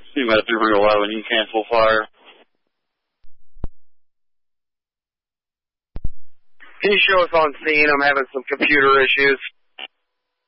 CMAT 311, you cancel fire. Can you show us on scene? I'm having some computer issues.